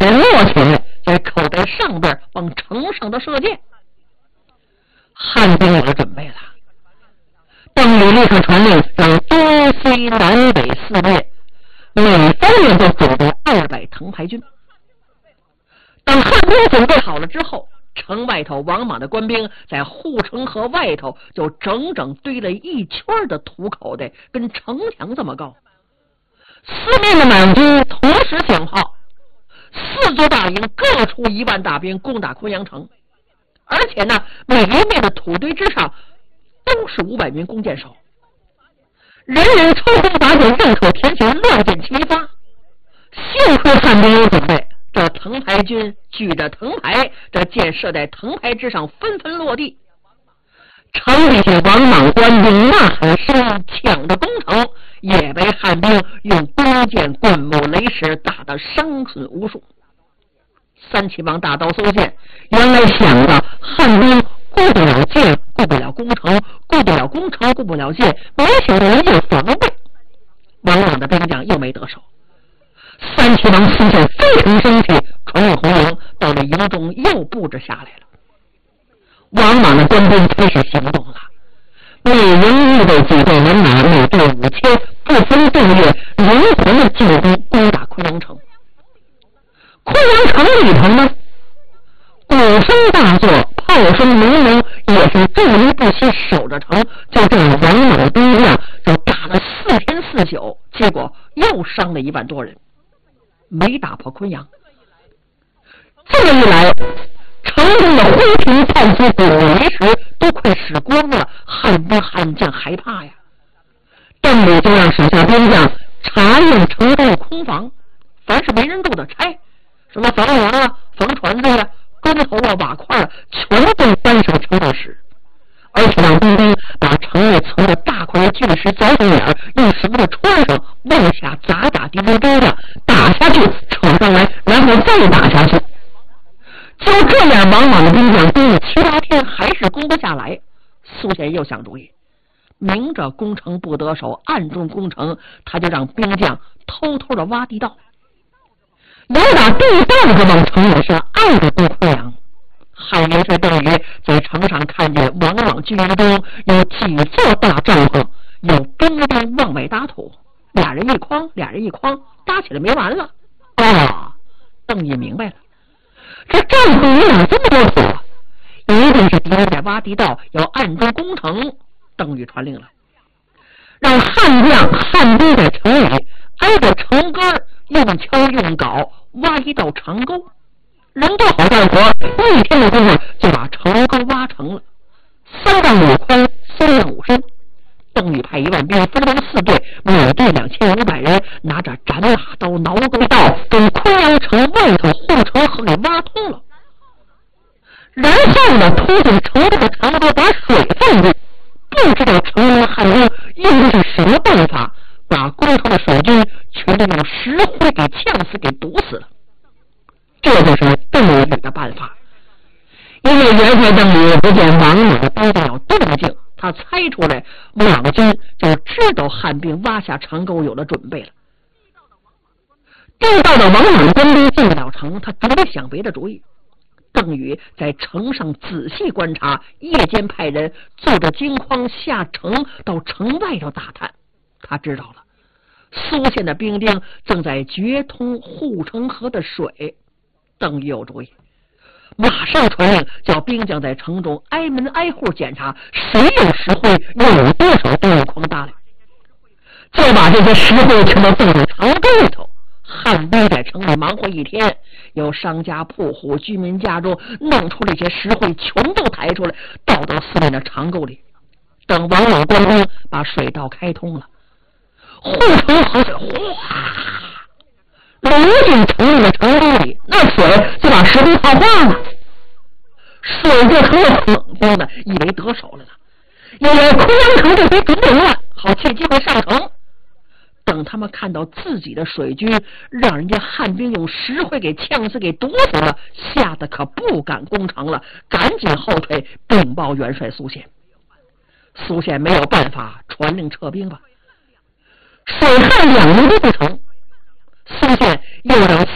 摞起来，在口袋上边往城上的射箭。汉兵有了准备了，邓禹立刻传令，让东西南北四面每方面都准备200藤牌军。等汉兵准备好了之后，城外头王莽的官兵在护城河外头就整整堆了一圈的土口袋，跟城墙这么高。四面的满军同时响炮，4座大营各出1万大兵攻打昆阳城，而且呢，每一面的土堆之上都是500名弓箭手，人人抽弓拔箭，用手填弦，乱箭齐发。幸亏汉兵有准备，这藤牌军举着藤牌，这箭射在藤牌之上，纷纷落地。城里下王莽官兵呐喊声，抢着攻城，也被汉兵用弓箭、棍木、雷石打得伤损无数。三齐王大刀搜线，原来想着汉兵顾不了箭，顾不了攻城，顾不了攻城，顾不了箭，没想到人有防备，王莽的兵将又没得手。三齐王苏宪非常生气，传令红营到了营中又布置下来了。王莽的官兵开始行动了，每营预备几队人马，每队5000，不分昼夜，灵活的进攻攻打昆阳城。昆阳城里头呢，鼓声大作，炮声隆隆，也是驻一不息守着城。就这样，王莽的兵将就打了4天4宿，结果又伤了1万多人，没打破昆阳。这么一来，城中的灰瓶炮击鼓雷石都快使光了，汉兵悍将害怕呀。邓禹就让手下兵将查验城中的空房，凡是没人住的拆，什么房梁啊、房船子呀、砖头啊、瓦块啊，全都搬上城外使。而且让兵丁把城内藏的大块的巨石凿上眼，用绳子穿上，往下砸敌人兵将，打下去，扯上来，然后再打下去。就这样，王莽的兵将攻了7、8天，还是攻不下来。苏宪又想主意，明着攻城不得手，暗中攻城，他就让兵将偷偷的挖地道，有把地道子往城里上挨着攻昆阳。汉元帅邓禹在城上看见王莽军营中有几座大帐篷，有兵丁往外打土，俩人一筐，搭起来没完了。邓禹明白了，这帐篷里哪这么多土啊？一定是敌人在挖地道，要暗中攻城。邓禹传令了，让汉兵在城里挨着城根，用锹用镐挖一道长沟。人多好干活，1天的功夫就把城沟挖成了，3丈5宽，3丈5深。邓禹派1万兵分成4队，每队2500人，拿着斩马刀、挠钩刀，跟昆阳城外头护城河给挖通了。然后呢，突进城内的长沟，把水放入。不知道城中的汉兵用的是什么办法，把攻城的水军全都用石灰给呛死，给堵死了。这就是邓禹的办法。因为元帅邓禹不见王莽的兵将有动静，他猜出来莽军就知道汉兵挖下长沟有了准备了。地道的王莽官兵进不了城，他准备想别的主意。邓禹在城上仔细观察，夜间派人坐着金筐下城到城外头打探。他知道了，苏宪的兵丁正在掘通护城河的水。邓禹有主意，马上传令叫兵将在城中挨门挨户检查，谁有石灰，又有多少都有筐搭来，就把这些石灰全都放在长沟里头。汉兵在城里忙活1天，有商家铺户、居民家中弄出这些石灰，全都抬出来，倒到4面的长沟里。等王莽官兵把水道开通了，护城河水哗流进城里的城沟里，那水就把石灰泡化了。水就成了猛攻的，以为得手了呢，以为昆阳城这回得赢了，好借机会上城。等他们看到自己的水军让人家汉兵用石灰给呛死，给堵死了，吓得可不敢攻城了，赶紧后退禀报元帅苏宪。苏宪没有办法，传令撤兵吧。水旱2年都不成，苏宪又让